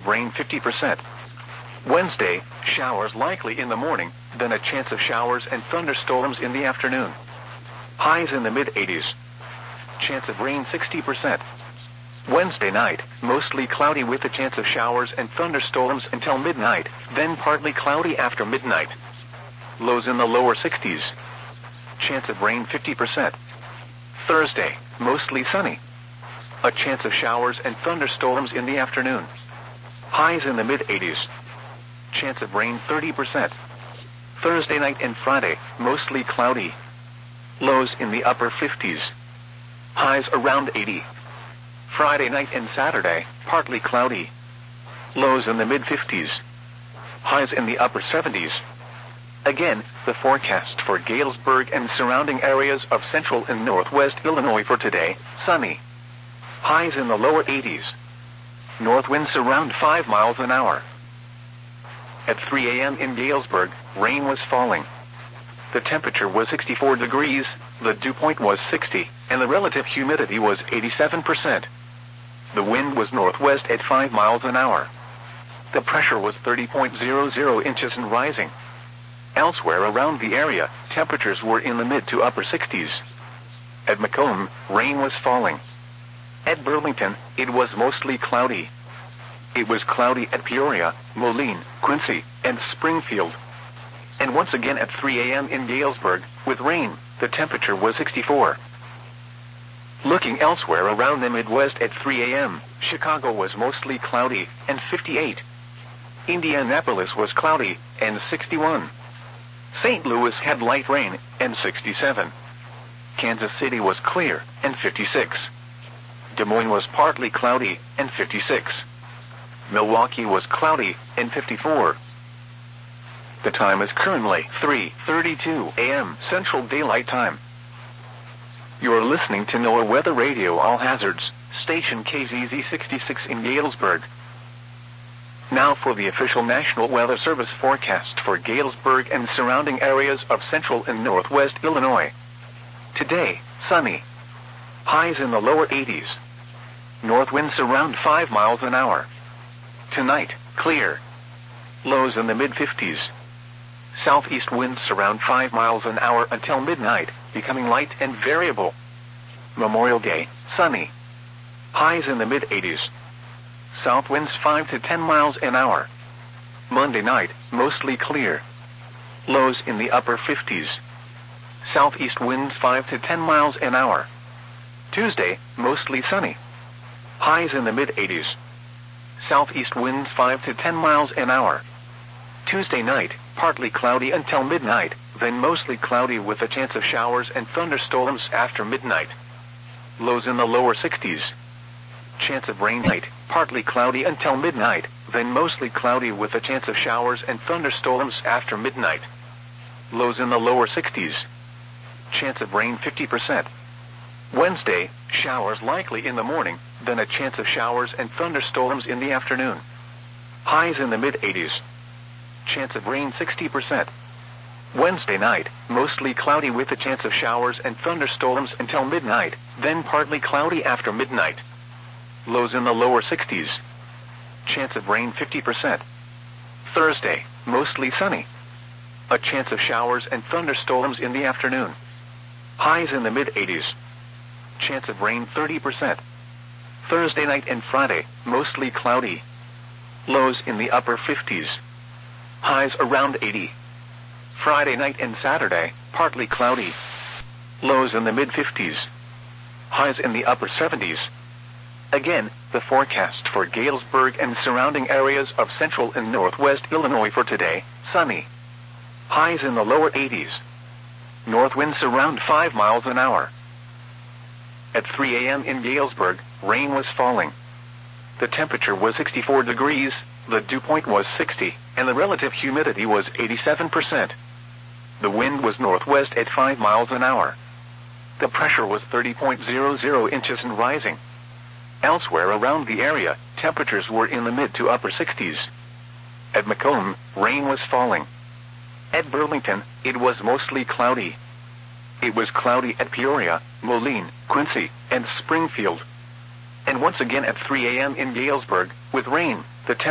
rain 50%. Wednesday, showers likely in the morning, then a chance of showers and thunderstorms in the afternoon. Highs in the mid-80s. Chance of rain 60%. Wednesday night, mostly cloudy with a chance of showers and thunderstorms until midnight, then partly cloudy after midnight. Lows in the lower 60s. Chance of rain 50%. Thursday, mostly sunny. A chance of showers and thunderstorms in the afternoon. Highs in the mid-80s. Chance of rain 30%. Thursday night and Friday, mostly cloudy. Lows in the upper 50s. Highs around 80. Friday night and Saturday, partly cloudy. Lows in the mid-50s. Highs in the upper 70s. Again, the forecast for Galesburg and surrounding areas of central and northwest Illinois for today, sunny. Highs in the lower 80s. North winds around 5 miles an hour. At 3 a.m. in Galesburg, rain was falling. The temperature was 64 degrees, the dew point was 60, and the relative humidity was 87%. The wind was northwest at 5 miles an hour. The pressure was 30.00 inches and rising. Elsewhere around the area, temperatures were in the mid to upper 60s. At Macomb, rain was falling. At Burlington, it was mostly cloudy. It was cloudy at Peoria, Moline, Quincy, and Springfield. And once again at 3 a.m. in Galesburg, with rain, the temperature was 64. Looking elsewhere around the Midwest at 3 a.m., Chicago was mostly cloudy, and 58. Indianapolis was cloudy, and 61. St. Louis had light rain, and 67. Kansas City was clear, and 56. Des Moines was partly cloudy, and 56. Milwaukee was cloudy, and 54. The time is currently 3:32 a.m. Central Daylight Time. You're listening to NOAA Weather Radio All Hazards, station KZZ 66 in Galesburg. Now for the official National Weather Service forecast for Galesburg and surrounding areas of central and northwest Illinois. Today, sunny. Highs in the lower 80s. North winds around 5 miles an hour. Tonight, clear. Lows in the mid-50s. Southeast winds around 5 miles an hour until midnight, becoming light and variable. Memorial Day, sunny. Highs in the mid-80s. South winds 5 to 10 miles an hour. Monday night, mostly clear. Lows in the upper 50s. Southeast winds 5 to 10 miles an hour. Tuesday, mostly sunny. Highs in the mid-80s. Southeast winds 5 to 10 miles an hour. Tuesday night, partly cloudy until midnight, then mostly cloudy with a chance of showers and thunderstorms after midnight. Lows in the lower 60s. Chance of rain night, partly cloudy until midnight, then mostly cloudy with a chance of showers and thunderstorms after midnight. Lows in the lower 60s. Chance of rain 50%. Wednesday, showers likely in the morning, then a chance of showers and thunderstorms in the afternoon. Highs in the mid-80s. Chance of rain 60%. Wednesday night, mostly cloudy with a chance of showers and thunderstorms until midnight, then partly cloudy after midnight. Lows in the lower 60s. Chance of rain 50%. Thursday, mostly sunny. A chance of showers and thunderstorms in the afternoon. Highs in the mid-80s. Chance of rain 30%. Thursday night and Friday, mostly cloudy. Lows in the upper 50s. Highs around 80. Friday night and Saturday, partly cloudy. Lows in the mid-50s. Highs in the upper 70s. Again, the forecast for Galesburg and surrounding areas of central and northwest Illinois for today, sunny. Highs in the lower 80s. North winds around 5 miles an hour. At 3 a.m. in Galesburg, rain was falling. The temperature was 64 degrees, the dew point was 60, and the relative humidity was 87%. The wind was northwest at 5 miles an hour. The pressure was 30.00 inches and rising. Elsewhere around the area, temperatures were in the mid to upper 60s. At Macomb, rain was falling. At Burlington, it was mostly cloudy. It was cloudy at Peoria, Moline, Quincy, and Springfield. And once again at 3 a.m. in Galesburg, with rain, the temperature